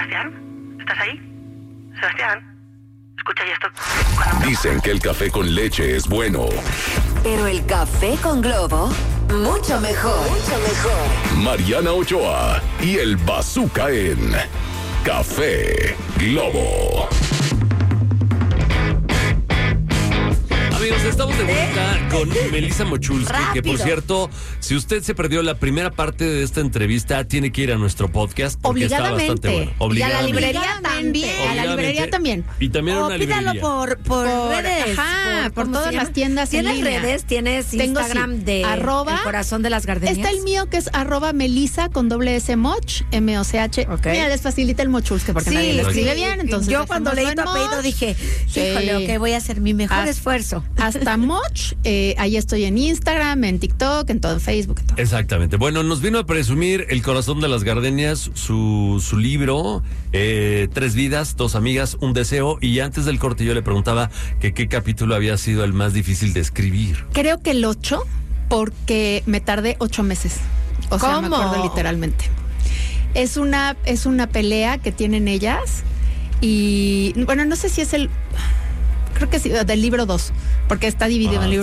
Sebastián, ¿estás ahí? Sebastián, escucha esto. Dicen que el café con leche es bueno. Pero el café con Globo, mucho mejor. Mucho mejor. Mariana Ochoa y el Bazooka en Café Globo. Amigos, estamos de vuelta con Melissa Mochulski, Rápido. que por cierto, si usted se perdió la primera parte de esta entrevista, tiene que ir a nuestro podcast porque está bastante bueno. Y a la Obligadamente. librería también. A la librería también. Y también a una pídalo librería. por redes. por ¿cómo todas se llama? las tiendas en ¿Tienes línea. redes? ¿Tienes Tengo, Instagram sí. de Arroba, El Corazón de las Gardenias? Está el mío que es @Melissa con doble S Moch, M-O-C-H. Ok. Mira, les facilita el Mochulski porque nadie le escribe bien. Entonces yo cuando leí tu apellido dije, híjole, ok, voy a hacer mi mejor esfuerzo. Hasta Moch, ahí estoy en Instagram, en TikTok, en todo, en Facebook. En todo. Exactamente. Bueno, nos vino a presumir El Corazón de las Gardenias, su libro, 3 vidas, 2 amigas, un deseo. Y antes del corte yo le preguntaba que qué capítulo había sido el más difícil de escribir. Creo que el 8, porque me tardé 8 meses. O sea, me ¿Cómo? acuerdo literalmente. Es una pelea que tienen ellas y, bueno, no sé si es creo que sí, del libro 2, porque está dividido en libro